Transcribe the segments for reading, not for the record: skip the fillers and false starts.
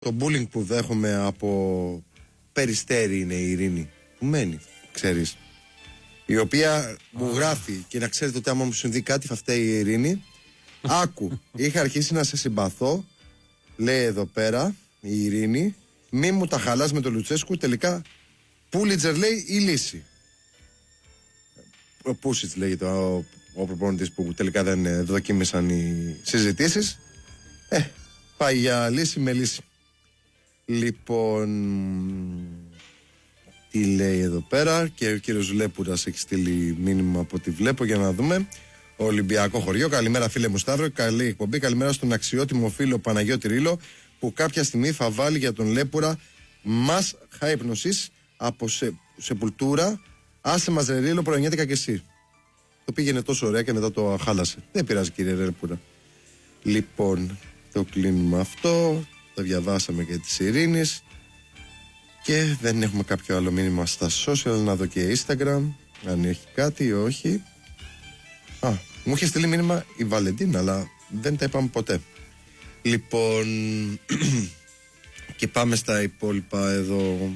Το bullying που δέχομαι από Περιστέρι είναι η Ειρήνη που μένει, ξέρεις, η οποία μου γράφει, και να ξέρετε ότι άμα μου συμβεί κάτι θα φταίει η Ειρήνη. Άκου, είχα αρχίσει να σε συμπαθώ, λέει εδώ πέρα η Ειρήνη, μη μου τα χαλάς με τον Λουτσέσκου, τελικά Πούλιτζερ λέει η λύση. Ο Πούσιτς λέγεται ο προπονητής που τελικά δεν δοκίμησαν οι συζητήσεις. Πάει για λύση με λύση. Λοιπόν, τι λέει εδώ πέρα, και ο κύριος Λέπουρας έχει στείλει μήνυμα από ό,τι βλέπω, για να δούμε. Ολυμπιακό χωριό, καλημέρα φίλε μου Σταύρο, καλή εκπομπή, καλημέρα στον αξιότιμο φίλο Παναγιώτη Ρήλο, που κάποια στιγμή θα βάλει για τον Λέπουρα μας χάιπνωσης από σεπουλτούρα. Άσε μας ρε Ρήλο, προενιάτικα κι εσύ. Το πήγαινε τόσο ωραία και μετά το χάλασε. Δεν πειράζει κύριε Λέπουρα. Λοιπόν, το κλείνουμε αυτό. Το διαβάσαμε και της Ειρήνης. Και δεν έχουμε κάποιο άλλο μήνυμα στα social. Να δω και Instagram, αν έχει κάτι ή όχι. Μου είχε στείλει μήνυμα η Βαλεντίνα, αλλά δεν τα είπαμε ποτέ. Λοιπόν, και πάμε στα υπόλοιπα εδώ.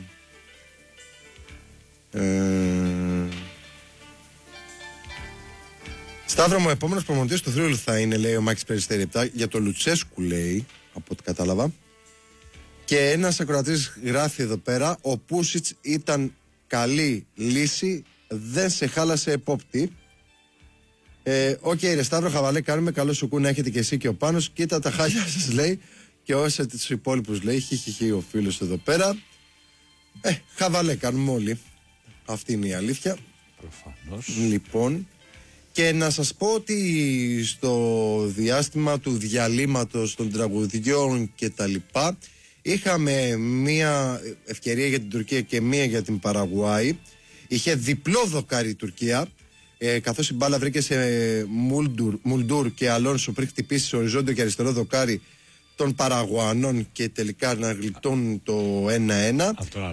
Σταύρο μου, ο επόμενος προπονητής του θρύλου θα είναι, λέει ο Μάκης Περιστέρη 7, για το Λουτσέσκου, λέει, από ό,τι κατάλαβα. Και ένας ακροατής γράφει εδώ πέρα, ο Πούσιτς ήταν καλή λύση, δεν σε χάλασε επόπτη. Οκ, ρε Σταύρο, χαβαλέ κάνουμε, καλό σου κου να έχετε και εσύ και ο Πάνος, κοίτα τα χάλια σας, λέει, και όσα τους υπόλοιπους, λέει, χιχιχι ο φίλος εδώ πέρα. Χαβαλέ κάνουμε όλοι, αυτή είναι η αλήθεια. Προφανώς. Λοιπόν, και να σας πω ότι στο διάστημα του διαλύματος των τραγουδιών και τα λοιπά, είχαμε μία ευκαιρία για την Τουρκία και μία για την Παραγουάη. Είχε διπλό δοκάρι η Τουρκία, καθώς η μπάλα βρήκε σε Μουλντούρ και Αλόνσο πριν χτυπήσει σε οριζόντιο και αριστερό δοκάρι των Παραγουανών και τελικά να γλιτώνουν το 1-1.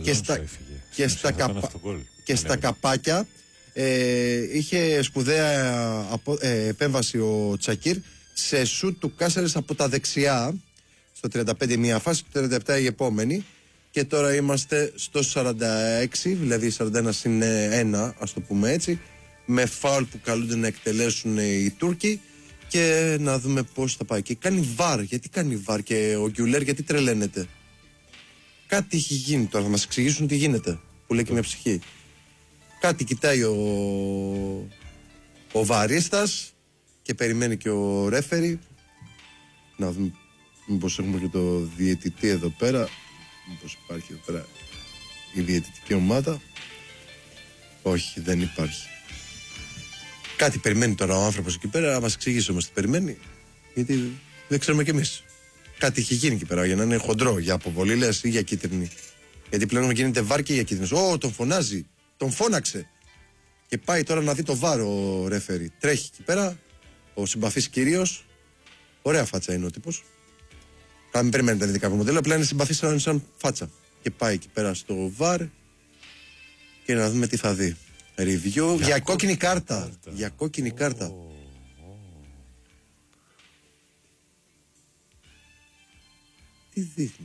Και στα καπάκια είχε σπουδαία επέμβαση ο Τσακίρ σε σουτ του Κάσερες από τα δεξιά στο 35 μία φάση, το 37 η επόμενη, και τώρα είμαστε στο 46, δηλαδή 41 συν 1, ας το πούμε έτσι, με φάουλ που καλούνται να εκτελέσουν οι Τούρκοι, και να δούμε πώς θα πάει. Και κάνει βαρ, γιατί κάνει βαρ, και ο Γκιουλέρ γιατί τρελαίνεται. Κάτι έχει γίνει τώρα, θα μας εξηγήσουν τι γίνεται, που λέει και μια ψυχή. Κάτι κοιτάει ο βαρίστας και περιμένει και ο ρέφερι. Να δούμε μήπως έχουμε και το διαιτητή εδώ πέρα, μήπως υπάρχει εδώ πέρα η διαιτητική ομάδα. Όχι, δεν υπάρχει. Κάτι περιμένει τώρα ο άνθρωπος εκεί πέρα, να μας εξηγήσει όμως τι περιμένει, γιατί δεν ξέρουμε κι εμείς. Κάτι έχει γίνει εκεί πέρα, για να είναι χοντρό, για αποβολή λες ή για κίτρινη. Γιατί πλέον γίνεται βάρ και για κίτρινες. Τον φωνάζει, τον φώναξε. Και πάει τώρα να δει το βάρο ο ρέφερι. Τρέχει εκεί πέρα, ο συμπαθής κυρίως. Ωραία φάτσα είναι ο τύπος. Μην περιμένετε δικά μου μοντέλο, απλά είναι συμπαθής σαν φάτσα. Και πάει εκεί πέρα στο βάρ και να δούμε τι θα δει. Review για κόκκινη κάρτα. Για κόκκινη κάρτα. Τι δείχνει?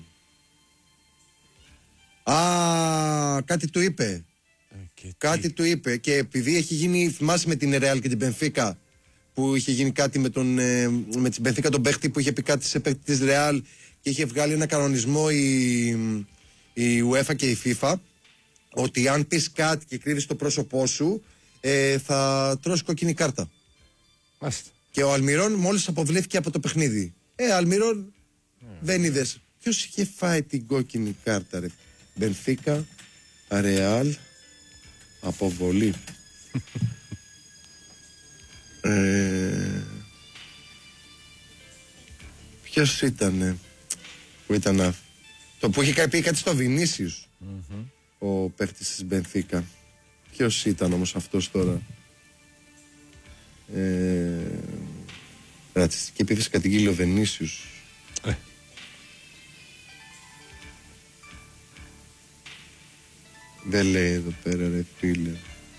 Κάτι του είπε. Κάτι του είπε. Και επειδή έχει γίνει, θυμάσαι με την Ρεάλ και την Μπενφίκα, που είχε γίνει κάτι με την Μπενφίκα τον παίχτη, που είχε πει κάτι σε παίχτη της Ρεάλ και είχε βγάλει ένα κανονισμό η UEFA και η FIFA, ότι αν πεις κάτι και κρύβεις το πρόσωπό σου, θα τρως κόκκινη κάρτα. Μάλιστα. Και ο Αλμυρών μόλις αποβλήθηκε από το παιχνίδι. Αλμυρών, δεν είδες ποιος είχε φάει την κόκκινη κάρτα, ρε? Μπενφίκα, Ρεάλ, αποβολή. Ποιος ήτανε που ήταν το που είχε πει κάτι στο Βινίσιους, ο παίχτης της Μπενφίκα? Ποιος ήταν όμως αυτός τώρα? Ρατσιστική επίθεση κατηγγείλει ο Βινίσιους. Δεν λέει εδώ πέρα, ρε φίλε.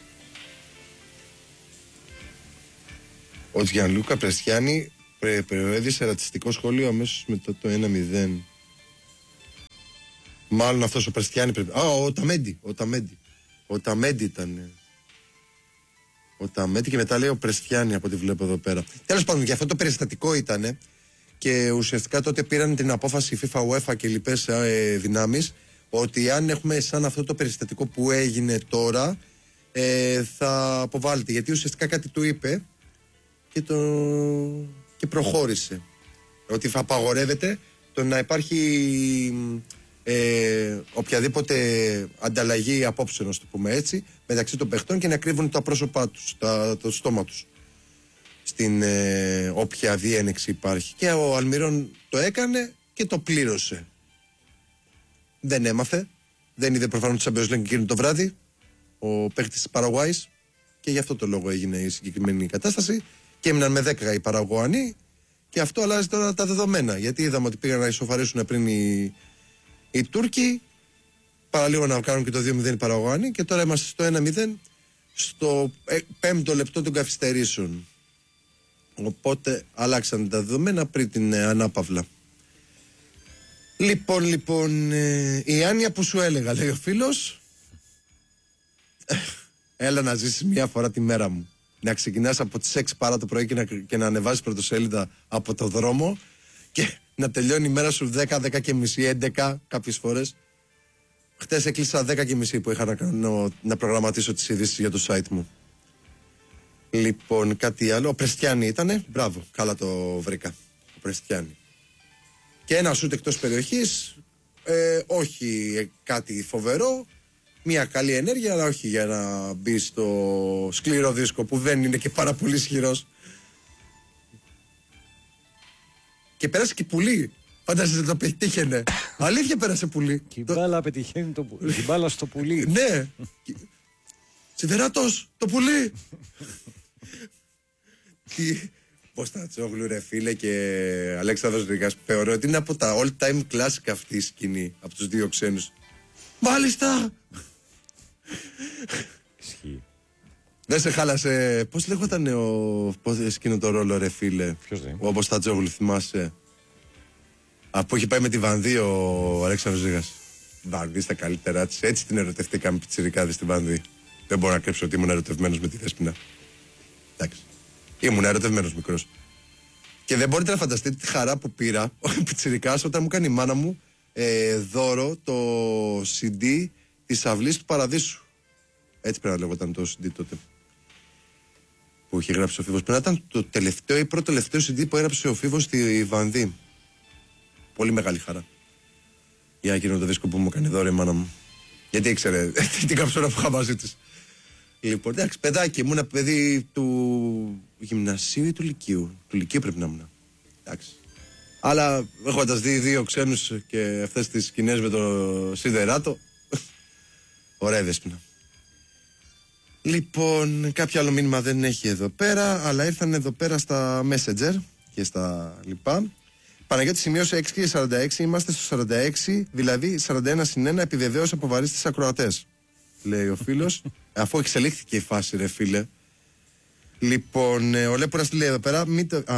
Ο Γιανλούκα Πρεστιάνη προέδισε ρατσιστικό σχόλιο αμέσως μετά το 1-0. Μάλλον αυτός ο Πρεστιάνη πρέπει. Ο Ταμέντι. Ο Ταμέντι ήταν. Ο Ταμέντι και μετά λέει ο Πρεστιάνη από ό,τι βλέπω εδώ πέρα. Τέλος πάντων, για αυτό το περιστατικό ήταν και ουσιαστικά τότε πήραν την απόφαση FIFA, UEFA και λοιπές δυνάμεις ότι αν έχουμε σαν αυτό το περιστατικό που έγινε τώρα θα αποβάλλεται. Γιατί ουσιαστικά κάτι του είπε και προχώρησε. Ότι θα απαγορεύεται το να υπάρχει οποιαδήποτε ανταλλαγή απόψεων, να το πούμε έτσι, μεταξύ των παιχτών και να κρύβουν τα πρόσωπά τους, το στόμα τους στην όποια διένεξη υπάρχει. Και ο Αλμυρών το έκανε και το πλήρωσε. Δεν έμαθε, δεν είδε προφανώς τη Champions League εκείνο το βράδυ ο παίχτης της Παραγουάης και γι' αυτό το λόγο έγινε η συγκεκριμένη κατάσταση και έμειναν με 10 οι Παραγουανοί και αυτό αλλάζει τώρα τα δεδομένα, γιατί είδαμε ότι πήγαν να ισοφαρίσουν πριν οι Τούρκοι, παραλίγο να κάνουν και το 2-0 οι Παραγουανοί και τώρα είμαστε στο 1-0 στο 5ο λεπτό των καθυστερήσεων. Οπότε αλλάξαν τα δεδομένα πριν την ανάπαυλα. Λοιπόν, η άνοια που σου έλεγα, λέει ο φίλος, έλα να ζήσεις μια φορά τη μέρα μου. Να ξεκινάς από τις 6 παρά το πρωί και να ανεβάζεις πρωτοσέλιδα από το δρόμο και να τελειώνει η μέρα σου 10, 10 και μισή, 11 κάποιες φορές. Χτες έκλεισα 10 και μισή που είχα να προγραμματίσω τις ειδήσεις για το site μου. Λοιπόν, κάτι άλλο. Ο Πρεστιάνη ήτανε. Μπράβο, καλά το βρήκα. Ο Πρεστιάνη. Και ένα σούτ εκτός περιοχής. Όχι κάτι φοβερό. Μια καλή ενέργεια, αλλά όχι για να μπει στο σκληρό δίσκο που δεν είναι και πάρα πολύ ισχυρός. Και πέρασε και πουλί. Φαντάζεσαι το πετύχαινε. Αλήθεια πέρασε πουλί. Και η μπάλα πετυχαίνει την μπάλα στο πουλί. Ναι. Σιδεράτος, το πουλί. Ποστατσόγλου ρε φίλε και Αλέξανδρος Ρηγάς. Θεωρώ ότι είναι από τα all time classic αυτή η σκηνή από τους δύο ξένους. Μάλιστα. Ισχύει. Δεν σε χάλασε. Πώς λέγονταν εκείνο το ρόλο ρε φίλε? Ποιος δεν? Ο Ποστατσόγλου, θυμάσαι? Από έχει πάει με τη Βανδύ ο Αλέξανδρος Ρηγάς. Βανδύ στα καλύτερά της. Έτσι την ερωτευτήκαμε πιτσιρικάδες στη Βανδύ. Δεν μπορώ να κρύψω ότι ήμουν ερωτευμένος με τη Δέσποινα. Εντάξει. Ήμουν ερωτευμένος μικρός. Και δεν μπορείτε να φανταστείτε τη χαρά που πήρα ο πιτσιρικάς όταν μου κάνει η μάνα μου δώρο το CD της Αυλής του Παραδείσου. Έτσι πρέπει να λέγονταν το CD τότε. Που είχε γράψει ο Φίβος. Πρέπει να ήταν το τελευταίο ή πρώτο τελευταίο CD που έγραψε ο Φίβος στη Βανδύ. Πολύ μεγάλη χαρά. Για εκείνο το δίσκο που μου κάνει δώρο η μάνα μου. Γιατί ήξερε την καψούρα που είχα μαζί της. Λοιπόν, εντάξει, παιδάκι, ήμουν παιδί του γυμνασίου ή του λυκείου. Του λυκείου πρέπει να ήμουν. Εντάξει. Αλλά έχοντας δει δύο ξένους και αυτές τις σκηνές με το Σιδεράτο, ωραία Δέσποινα. Λοιπόν, κάποιο άλλο μήνυμα δεν έχει εδώ πέρα, αλλά ήρθαν εδώ πέρα στα Messenger και στα λοιπά. Παναγιώτη σημείωσε 6 και 46, είμαστε στο 46, δηλαδή 41-1 επιβεβαίωσε από βαρύς τις ακροατές. Λέει ο φίλος, αφού εξελίχθηκε η φάση ρε φίλε. Λοιπόν, ο Λέπουρας τι λέει εδώ πέρα,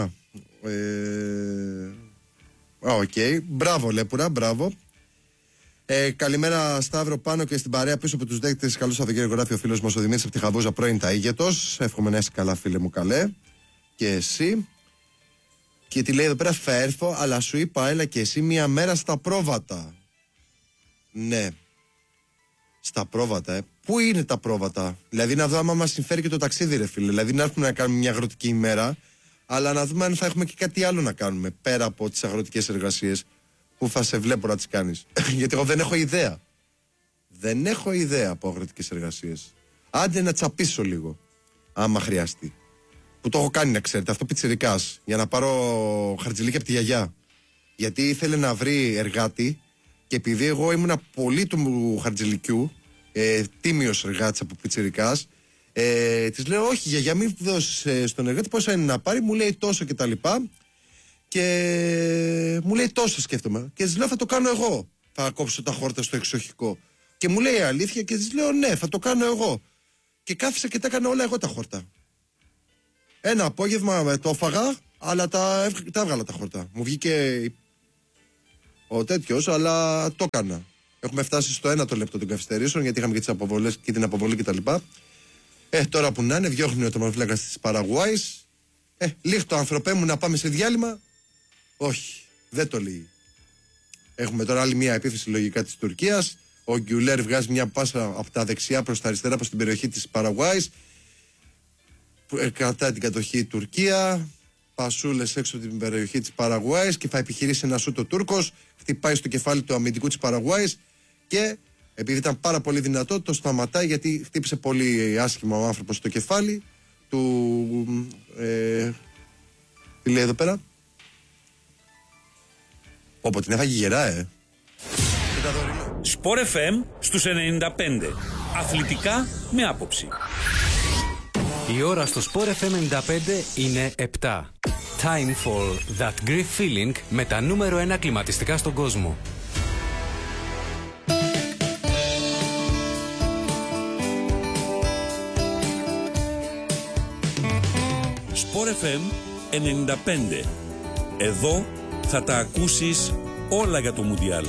οκ, μπράβο Λέπουρα, μπράβο. Καλημέρα Σταύρο πάνω και στην παρέα πίσω από τους δέκτες. Καλώς Σαββατοκύριακο, γράφει ο φίλος μας ο Δημήτρης από τη Χαβούζα, πρώην ταΐγετος. Εύχομαι να είσαι καλά φίλε μου, καλέ. Και εσύ. Και τι λέει εδώ πέρα, θα έρθω, αλλά σου είπα έλα και εσύ μια μέρα στα πρόβατα. Ναι. Στα πρόβατα, Πού είναι τα πρόβατα? Δηλαδή να δω άμα μας συμφέρει και το ταξίδι ρε φίλε. Δηλαδή να έρθουμε να κάνουμε μια αγροτική ημέρα, αλλά να δούμε αν θα έχουμε και κάτι άλλο να κάνουμε πέρα από τις αγροτικές εργασίες που θα σε βλέπω να τις κάνεις. Γιατί εγώ δεν έχω ιδέα. Δεν έχω ιδέα από αγροτικές εργασίες. Άντε να τσαπίσω λίγο, άμα χρειαστεί. Που το έχω κάνει να ξέρετε, αυτό πιτσιρικάς, για να πάρω χαρτζηλίκι από τη γιαγιά. Γιατί ήθελε να βρει εργάτη και επειδή εγώ ήμουν πολύ του χαρτζηλικιού, τίμιος εργάτης από πιτσιρικάς, της λέω όχι γιαγιά μην δώσεις στον εργάτη πόσα είναι να πάρει, μου λέει τόσο και τα λοιπά και μου λέει τόσο σκέφτομαι και της λέω θα το κάνω εγώ, θα κόψω τα χόρτα στο εξοχικό και μου λέει αλήθεια και της λέω ναι θα το κάνω εγώ και κάθισα και τα έκανα όλα εγώ τα χόρτα. Ένα απόγευμα το έφαγα, αλλά τα έβγαλα τα χόρτα. Μου βγήκε ο τέτοιος, αλλά το έκανα. Έχουμε φτάσει στο 1 λεπτό των καθυστερήσεων, γιατί είχαμε και τις αποβολές και την αποβολή κτλ. Τώρα που να είναι, διώχνει ο τερματοφύλακας της Παραγουάης. Λίχτω, ανθρωπέ μου, να πάμε σε διάλειμμα. Όχι, δεν το λέει. Έχουμε τώρα άλλη μια επίθεση λογικά της Τουρκίας. Ο Γκιουλέρ βγάζει μια πάσα από τα δεξιά προς τα αριστερά προς την περιοχή της Παραγουάης. Κρατάει την κατοχή η Τουρκία. Πασούλες έξω από την περιοχή της Παραγουάης και θα επιχειρήσει ένα σούτ ο Τούρκος. Χτυπάει στο κεφάλι του αμυντικού της Παραγουάης και επειδή ήταν πάρα πολύ δυνατό, το σταματάει γιατί χτύπησε πολύ άσχημα ο άνθρωπος στο κεφάλι του. Τι λέει εδώ πέρα. Όποτε την έφαγε γερά, Σπορ FM στους 95. Αθλητικά με άποψη. Η ώρα στο Sport FM 95 είναι 7. Time for that Greek feeling με τα νούμερο 1 κλιματιστικά στον κόσμο. Sport FM 95. Εδώ θα τα ακούσεις όλα για το Μουντιάλ.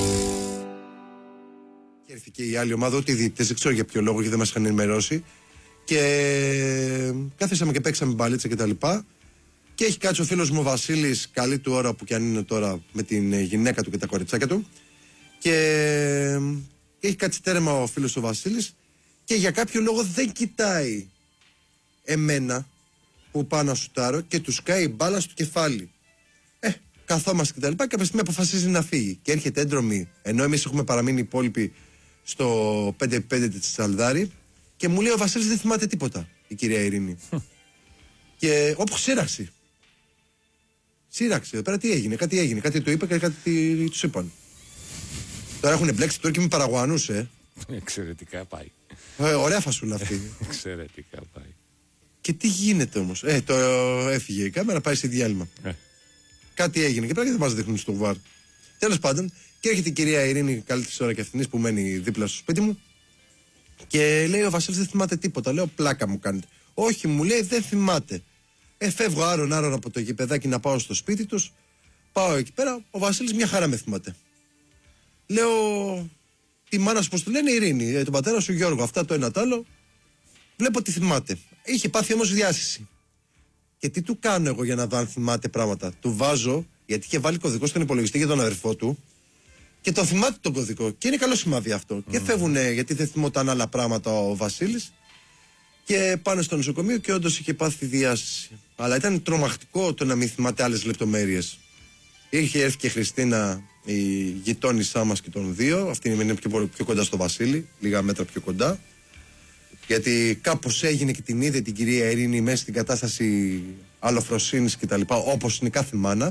Και έρθει και η άλλη ομάδα, ούτε οι διαιτητές, δεν ξέρω για ποιο λόγο, γιατί δεν μας είχαν ενημερώσει. Και κάθισαμε και παίξαμε μπαλίτσα κτλ. Και έχει κάτσει ο φίλος μου ο Βασίλης, καλή του ώρα που κι αν είναι τώρα, με την γυναίκα του και τα κοριτσάκια του. Και έχει κάτσει τέρμα ο φίλος ο Βασίλης και για κάποιο λόγο δεν κοιτάει εμένα που πάω να σουτάρω και του σκάει η μπάλα στο κεφάλι. Καθόμαστε κτλ. Και κάποια στιγμή αποφασίζει να φύγει. Και έρχεται έντρομη, ενώ εμείς έχουμε παραμείνει υπόλοιποι στο 5-5 της Σαλδάρη. Και μου λέει ο Βασίλης δεν θυμάται τίποτα, η κυρία Ειρήνη. Και όπου σύραξε. Σύραξε. Εδώ πέρα τι έγινε, κάτι του είπε και κάτι τους είπαν. Τώρα έχουν μπλέξει Τούρκοι με Παραγουανούς, Εξαιρετικά πάει. Ωραία φασούλα αυτή. Εξαιρετικά πάει. Και τι γίνεται όμως. Το έφυγε η κάμερα, πάει σε διάλειμμα. Κάτι έγινε και πρέπει να μας δείχνουν στο βαρ. Τέλος πάντων, και έρχεται η κυρία Ειρήνη, καλή της ώρα και αυτήν που μένει δίπλα στο σπίτι μου. Και λέει ο Βασίλης δεν θυμάται τίποτα. Λέω πλάκα μου κάνετε. Όχι, μου λέει δεν θυμάται. Φεύγω άρον από το γηπεδάκι να πάω στο σπίτι τους. Πάω εκεί πέρα. Ο Βασίλης μια χαρά με θυμάται. Λέω τη μάνα σου πως του λένε Ειρήνη, τον πατέρα σου Γιώργο. Αυτά το ένα τ' άλλο. Βλέπω τι θυμάται. Είχε πάθει όμως διάσηση. Και τι του κάνω εγώ για να δω αν θυμάται πράγματα. Του βάζω, γιατί είχε βάλει κωδικό στον υπολογιστή για τον αδερφό του. Και τον θυμάται τον κωδικό. Και είναι καλό σημάδι αυτό. Και φεύγουνε, γιατί δεν θυμόταν άλλα πράγματα ο Βασίλης. Και πάνε στο νοσοκομείο και όντως είχε πάθει διάσηση. Αλλά ήταν τρομακτικό το να μην θυμάται άλλες λεπτομέρειες. Είχε έρθει και η Χριστίνα, η γειτόνισά μας και των δύο. Αυτή είναι πιο κοντά στο Βασίλη, λίγα μέτρα πιο κοντά. Γιατί κάπως έγινε και την είδε την κυρία Ειρήνη μέσα στην κατάσταση αλλοφροσύνης κτλ. Όπως είναι κάθε μάνα.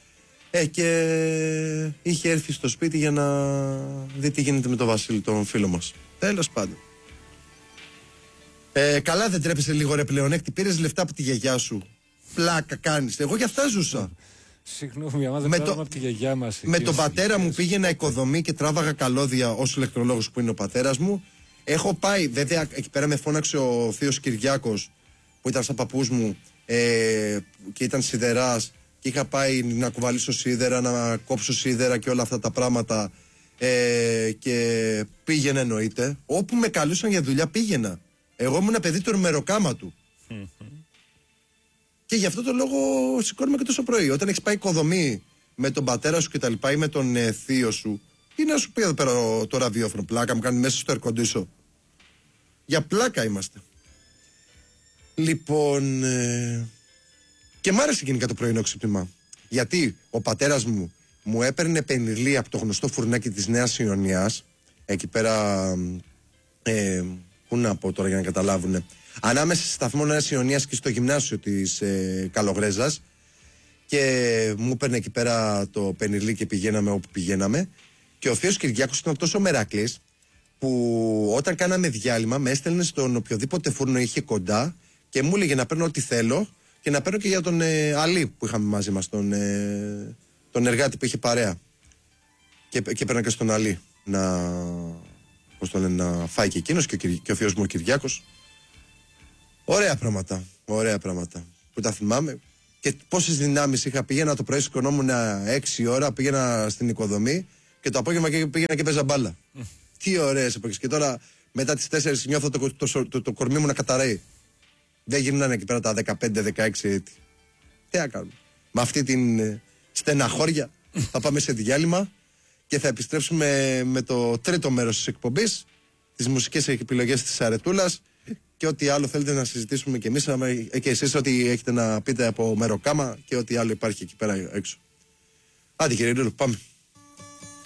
Και είχε έρθει στο σπίτι για να δει τι γίνεται με τον Βασίλη, τον φίλο μας. Τέλος πάντων. Καλά δεν τρέπεσαι λίγο ρε πλεονέκτη. Πήρες λεφτά από τη γιαγιά σου. Πλάκα κάνεις. Εγώ για αυτά ζούσα. Συγγνώμη, άμα δεν πάρουμε από τη γιαγιά μας. Με τον πατέρα μου πήγαινα οικοδομή και τράβαγα καλώδια ως ηλεκτρολόγος που είναι ο πατέρας μου. Έχω πάει, βέβαια εκεί πέρα με φώναξε ο θείος Κυριάκος που ήταν σαν παππούς μου και ήταν σιδεράς. Και είχα πάει να κουβαλήσω σίδερα, να κόψω σίδερα και όλα αυτά τα πράγματα. Και πήγαινα εννοείται. Όπου με καλούσαν για δουλειά πήγαινα. Εγώ ήμουν παιδί του ερμεροκάματου. Και γι' αυτό το λόγο σηκώνουμε και τόσο πρωί. Όταν έχεις πάει οικοδομή με τον πατέρα σου και τα λοιπά ή με τον θείο σου, τι να σου πει εδώ πέρα το ραδιόφωνο, πλάκα μου κάνει μέσα στο air-condition. Για πλάκα είμαστε. Λοιπόν, και μ' άρεσε γενικά το πρωινό ξύπνημα. Γιατί ο πατέρας μου έπαιρνε πενιλί από το γνωστό φουρνάκι της Νέας Ιωνιάς. Εκεί πέρα, πού να πω τώρα για να καταλάβουνε. Ανάμεσα στο σταθμό Νέας Ιωνιάς και στο γυμνάσιο της Καλογρέζας. Και μου έπαιρνε εκεί πέρα το πενιλί και πηγαίναμε όπου πηγαίναμε. Και ο θείος Κυριάκος ήταν τόσο μερακλής που όταν κάναμε διάλειμμα με έστελνε στον οποιοδήποτε φούρνο είχε κοντά και μου έλεγε να παίρνω ό,τι θέλω και να παίρνω και για τον Αλή που είχαμε μαζί μας, τον εργάτη που είχε παρέα. Και παίρνα και στον Αλή να φάει και εκείνος και ο θείος μου ο Κυριάκος. Ωραία πράγματα που τα θυμάμαι. Και πόσες δυνάμεις είχα. Πήγαινα το πρωί, σηκωνόμουν 6 ώρα, πήγαινα στην οικοδομή και το απόγευμα πήγαινα και παίζα μπάλα. Τι ωραίες εποχές. Και τώρα μετά τις 4 νιώθω το κορμί μου να καταραίει. Δεν γυρνάνε εκεί πέρα τα 15-16 έτη. Τι να κάνουμε. Με αυτή την στεναχώρια θα πάμε σε διάλειμμα και θα επιστρέψουμε με το τρίτο μέρος της εκπομπής, τις μουσικές επιλογές της Αρετούλας και ό,τι άλλο θέλετε να συζητήσουμε και εμείς και εσείς, ό,τι έχετε να πείτε από Μεροκάμα και ό,τι άλλο υπάρχει εκεί πέρα έξω. Άντε κύριε Ρούλου, πάμε.